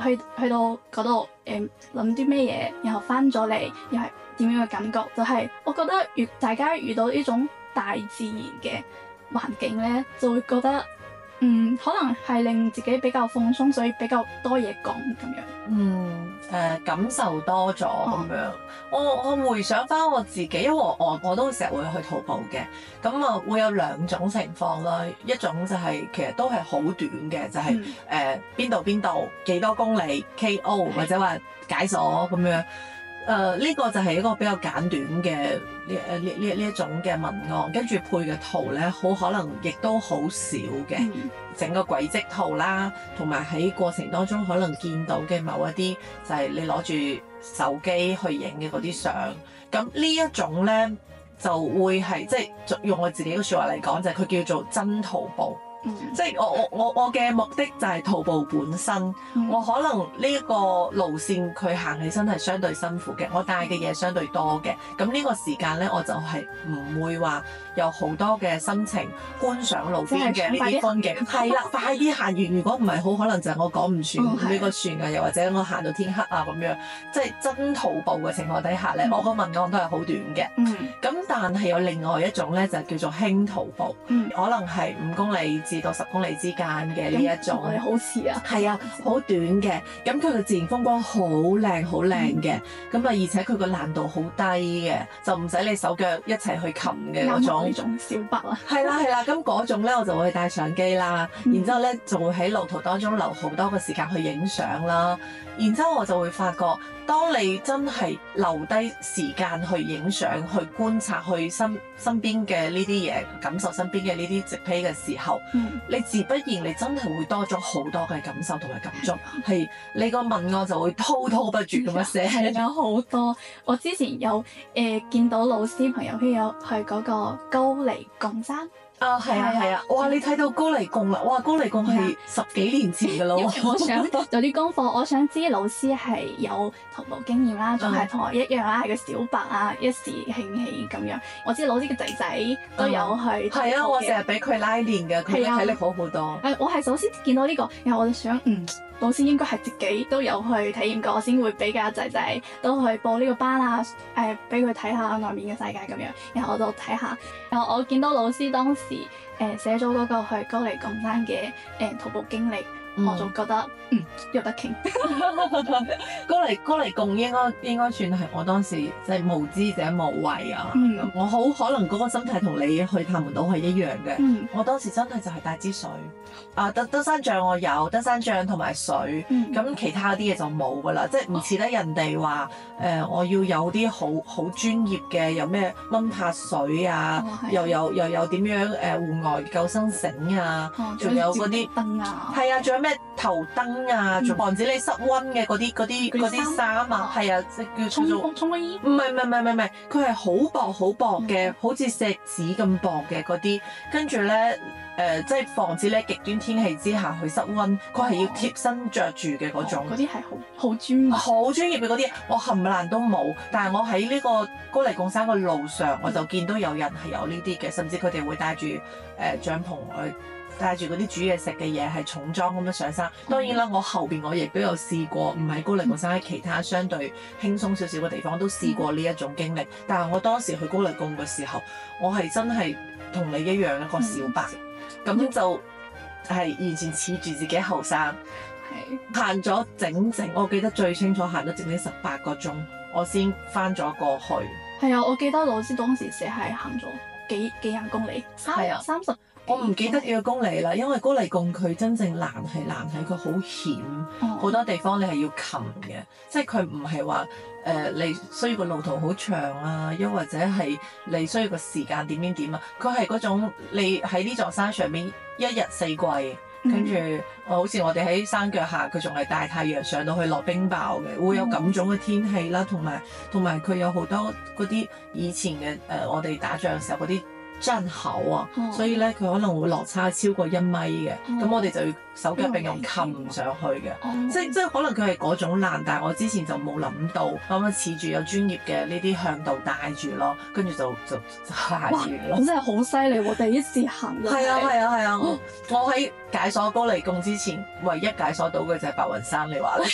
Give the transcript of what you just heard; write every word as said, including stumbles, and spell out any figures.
去去到嗰度誒諗啲咩嘢，然後翻咗嚟又係點樣嘅感覺？就係、是、我覺得遇大家遇到呢種大自然嘅環境咧，就會覺得嗯可能係令自己比較放鬆，所以比較多嘢講咁樣。 嗯誒、呃、感受多咗咁樣。我我回想翻我自己，因為我我我都成日會去徒步嘅，咁啊會有兩種情況啦。一種就係、是、其實都係好短嘅，就係誒邊度邊度幾多公里 K O 或者話解鎖咁樣。誒呢、呃這個就係一個比較簡短嘅呢誒呢呢呢一種嘅文案，跟住配嘅圖咧，好可能亦都好少嘅， 嗯、整個軌跡圖啦，同埋喺過程當中可能見到嘅某一啲就係你攞住手機去影嘅嗰啲相，咁呢一種咧就會係即係用我自己嘅説話嚟講，就係、是、佢叫做真徒步。嗯、即係我我我我嘅目的就係徒步本身，嗯、我可能呢一個路線佢行起身係相對辛苦嘅，我帶嘅嘢相對多嘅，咁呢個時間咧我就係唔會話有好多嘅心情觀賞路邊嘅呢啲風景，係啦，快啲行完，如果唔係好可能就係我趕唔住呢個船啊，又或者我行到天黑啊咁樣，即係真徒步嘅情況底下咧，嗯、我個文案都係好短嘅，咁、嗯、但係有另外一種咧就叫做輕徒步，嗯、可能係五公里至到十公里之間嘅呢一種， 係好似啊， 係啊，好短嘅，咁佢嘅自然風光好靚好靚嘅，咁啊、嗯、而且佢個難度好低嘅，就唔使你手腳一齊去擒嘅嗰種。呢種小白啊， 係啦係啦，咁嗰種咧我就會帶相機啦，嗯、然之後咧就會喺路途當中留好多個時間去影相啦，然之後我就會發覺，當你真係留低時間去影相、去觀察、去身身邊嘅呢啲嘢，感受身邊嘅呢啲植被嘅時候，嗯、你自不然你真係會多咗好多嘅感受同埋感觸，係你個文案就會滔滔不絕咁樣寫。 係有好多，我之前有誒、呃、見到老師朋友圈有去嗰個高黎貢山。 啊，係啊，係啊！哇，你睇到高黎貢啦！哇，高黎貢係十幾年前嘅咯。 我想做啲功課，我想知老師係有徒步經驗啦，仲係同我一樣啦，係個小白啊，一時興起咁樣。我知老師嘅仔仔都有去。係、嗯、 啊，我成日俾佢拉練嘅，佢嘅體力好好多。 誒，我係首先見到呢、這個，然後我就想，嗯。老師應該係自己都有去體驗過，先會俾個仔仔都去報呢個班啊！誒，俾佢睇下外面嘅世界咁樣。然後我就睇下，然後我見到老師當時誒寫咗嗰個去高黎貢山嘅誒、呃、徒步經歷。我就覺得嗯有得傾。 高黎高黎貢應該應該算係我當時即係無知者無畏啊！ 嗯、我好可能嗰個心態同你去探門島係一樣嘅。 嗯、 我當時真係就係帶支水啊，登登山杖我有登山杖同埋水，咁、嗯、其他啲嘢就冇㗎啦，即係唔似得人哋話誒我要有啲好好專業嘅，有咩蚊拍水啊，哦、又有又有點樣誒戶外救生繩啊，仲、哦、有嗰啲燈啊， 係啊，仲有咩？頭燈啊，仲防止你室溫嘅嗰啲嗰啲嗰啲衫啊，係啊，即叫做衝衝鋒衣。 唔係唔係唔係唔係，佢係好薄好薄嘅，嗯、好似錫紙咁薄嘅嗰啲，跟住咧誒，即係防止咧極端天氣之下去室溫，佢係要貼身着住嘅嗰種。 嗰啲係好好專業， 好專業嘅嗰啲，我冚唪唥都冇。但係我喺呢個高黎貢山嘅路上，我就見到有人係有呢啲嘅，甚至佢哋會帶住誒帳篷去。帶住嗰啲煮嘢食嘅嘢係重裝咁樣上山，當然啦，我後邊我亦都有試過，唔係高黎貢山，喺其他相對輕鬆少少嘅地方都試過呢一種經歷。但係我當時去高黎貢嘅時候，我係真係同你一樣一個小白，咁、嗯、就係完全恃住自己後生，行咗整整，我記得最清楚行咗整整十八個鐘，我先翻咗過去。 係啊，我記得老師當時寫係行咗幾幾廿公里，係啊，三十。 我唔記得幾個公里啦，因為高黎貢佢真正難係難喺佢好險，好、哦、多地方你係要擒嘅，即係佢唔係話誒你需要個路途好長啊，又或者係你需要個時間點點點啊，佢係嗰種你喺呢座山上面一日四季，跟住我好似我哋喺山腳下，佢仲係大太陽上到去落冰雹嘅，會有咁種嘅天氣啦，同埋同埋佢有好多嗰啲以前嘅誒、呃、我哋打仗嘅時候嗰啲真厚啊，哦、所以咧佢可能會落差超過一米嘅，咁、哦、我哋就要手腳並用擒上去嘅、哦，即即可能佢係嗰種難，但係我之前就冇諗到，咁樣恃住有專業嘅呢啲向導帶住咯，跟住就就行完咯。 哇！真係好犀利喎，第一次行嘅。 係啊係啊係啊！我喺解鎖高黎貢之前，唯一解鎖到嘅就係白雲山，你話咧？